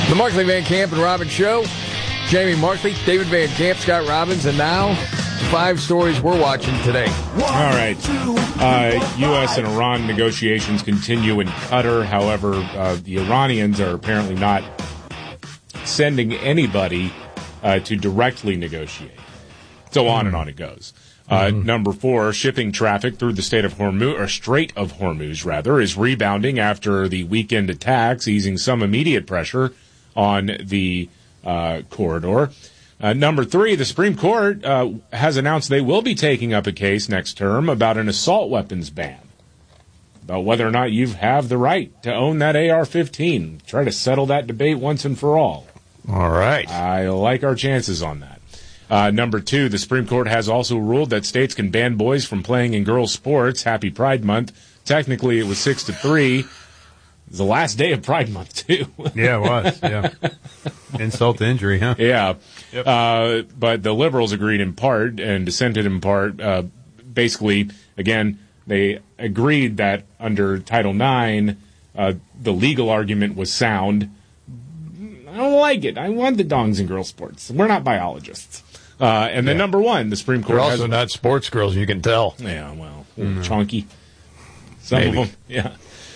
The Markley, Van Camp, and Robbins Show. Jamie Markley, David Van Camp, Scott Robbins, and now 5 stories we're watching today. All right. U.S. and Iran negotiations continue in Qatar. However, the Iranians are apparently not sending anybody to directly negotiate. So on and on it goes. Number 4, shipping traffic through the Strait of Hormuz, is rebounding after the weekend attacks, easing some immediate pressure on the corridor. Number 3, the Supreme Court has announced they will be taking up a case next term about an assault weapons ban, about whether or not you have the right to own that AR-15. Try to settle that debate once and for all. All right. I like our chances on that. Number 2, the Supreme Court has also ruled that states can ban boys from playing in girls' sports. Happy Pride Month. Technically, it was 6-3. It was the last day of Pride Month, too. Yeah, it was. Yeah. Insult to injury, huh? Yeah. Yep. But the liberals agreed in part and dissented in part. Basically, again, they agreed that under Title IX, the legal argument was sound. I don't like it. I want the dongs in girls' sports. We're not biologists. And then number 1, the Supreme Court We're also not sports girls, you can tell. Yeah, well, chunky. Some of them, yeah.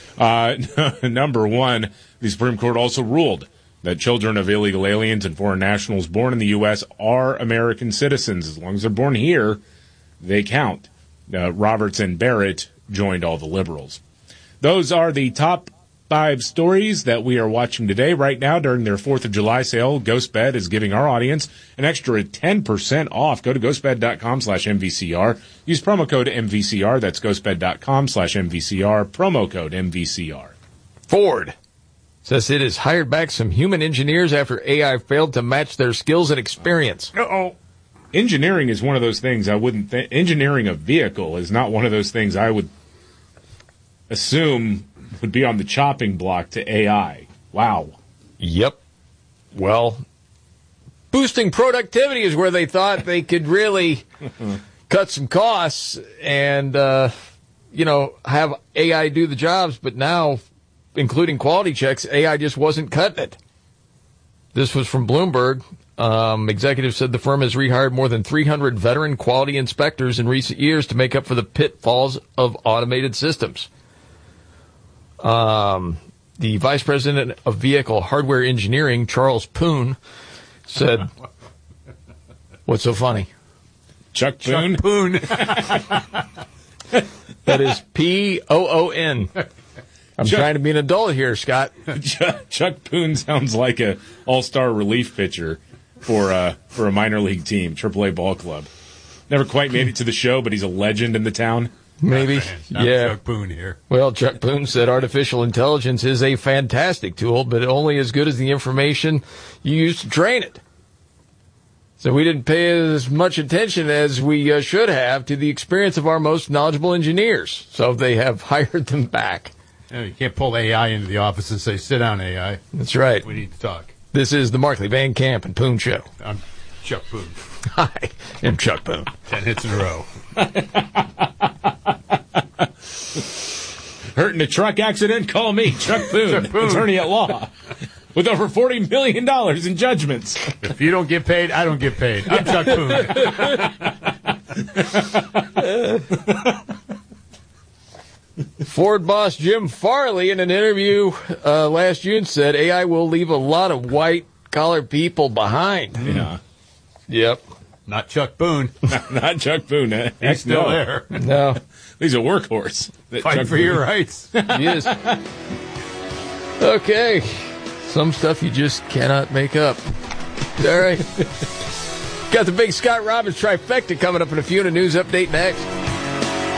Number 1, the Supreme Court also ruled that children of illegal aliens and foreign nationals born in the U.S. are American citizens. As long as they're born here, they count. Roberts and Barrett joined all the liberals. Those are the top 5 stories that we are watching today. Right now, during their 4th of July sale, GhostBed is giving our audience an extra 10% off. Go to ghostbed.com/MVCR. Use promo code MVCR. That's ghostbed.com/MVCR. Promo code MVCR. Ford says it has hired back some human engineers after AI failed to match their skills and experience. Uh-oh. Engineering is one of those things I wouldn't think. Engineering a vehicle is not one of those things I would assume would be on the chopping block to AI. Wow. Yep. Well, boosting productivity is where they thought they could really cut some costs and, have AI do the jobs. But now, including quality checks, AI just wasn't cutting it. This was from Bloomberg. Executives said the firm has rehired more than 300 veteran quality inspectors in recent years to make up for the pitfalls of automated systems. The vice president of vehicle hardware engineering, Charles Poon, said, "What's so funny?" Chuck Poon? Chuck Poon. That is P-O-O-N. I'm trying to be an adult here, Scott. Chuck Poon sounds like a all-star relief pitcher for a minor league team, AAA ball club. Never quite made it to the show, but he's a legend in the town. Maybe. Yeah. Chuck Poon here. Well, Chuck Poon said artificial intelligence is a fantastic tool, but only as good as the information you use to train it. So we didn't pay as much attention as we should have to the experience of our most knowledgeable engineers. So they have hired them back. You can't pull AI into the office and say, "Sit down, AI. That's right. We need to talk." This is the Markley, Van Camp, and Poon Show. I'm Chuck Poon. Hi, I'm Chuck Poon. 10 hits in a row. Hurt in a truck accident? Call me, Chuck Poon, attorney at law, with over $40 million in judgments. If you don't get paid, I don't get paid. I'm Chuck Poon. Ford boss Jim Farley, in an interview last June, said AI will leave a lot of white-collar people behind. Yeah. Yep. Not Chuck Poon. Not Chuck Poon. He's still there. No. He's a workhorse. Fight for your rights. He is. Okay. Some stuff you just cannot make up. All right. Got the big Scott Robbins trifecta coming up in a few, and a news update next.